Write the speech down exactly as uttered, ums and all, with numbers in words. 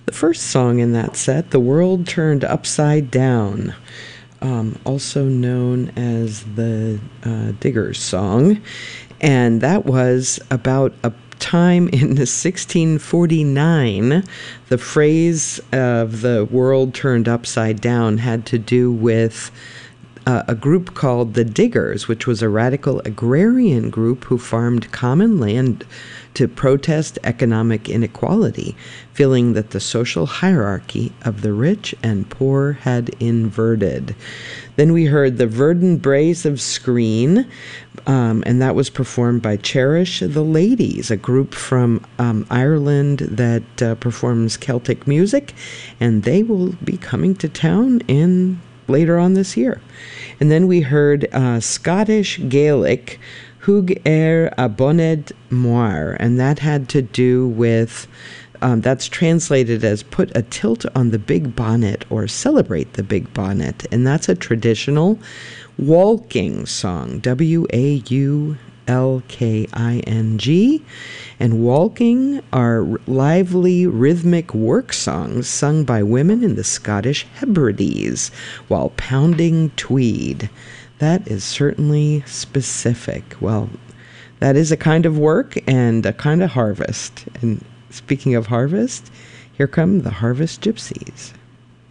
The first song in that set, The World Turned Upside Down, um, also known as the uh, Diggers song. And that was about a time in sixteen forty-nine. The phrase of the world turned upside down had to do with uh, a group called the Diggers, which was a radical agrarian group who farmed common land to protest economic inequality, feeling that the social hierarchy of the rich and poor had inverted. Then we heard the Verdant Brace of Screen, um, and that was performed by Cherish the Ladies, a group from um, Ireland that uh, performs Celtic music, and they will be coming to town in later on this year. And then we heard uh, Scottish Gaelic, Hug er a bonnet moir, and that had to do with, um, that's translated as put a tilt on the big bonnet or celebrate the big bonnet, and that's a traditional walking song, W A U L K I N G, and walking are lively rhythmic work songs sung by women in the Scottish Hebrides while pounding tweed. That is certainly specific. Well, that is a kind of work and a kind of harvest. And speaking of harvest, here come the Harvest Gypsies.